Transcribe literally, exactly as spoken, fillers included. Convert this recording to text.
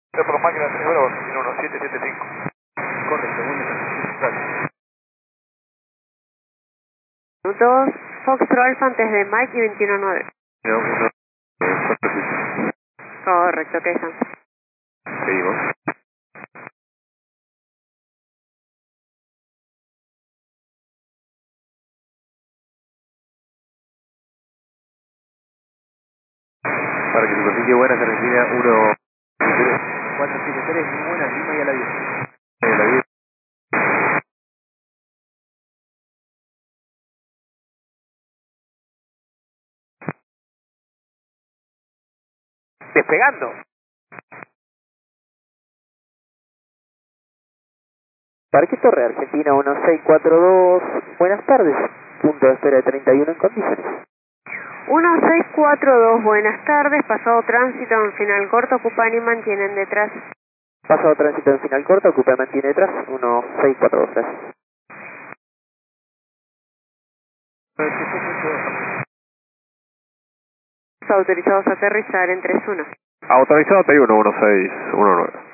por máquina tres Bravo, tiene uno siete siete cinco. Correcto, muy bien. Gracias. dos, Foxtrot Alpha antes de Mike y veintiuno nueve. Correcto, que están. Seguimos. Para que superficie buena, Argentina uno cuatro siete tres, muy buena, Lima y a la diez. A la diez. Despegando. Parque Torre, Argentina uno seis cuatro dos, buenas tardes, punto de espera de treinta y uno en condiciones. uno seis cuatro dos, buenas tardes, pasado tránsito en final corto, ocupan y mantienen detrás. Pasado tránsito en final corto, ocupa y mantiene detrás, uno seis cuatro dos, gracias. Autorizados a aterrizar en tres uno. Autorizado T uno uno seis uno nueve.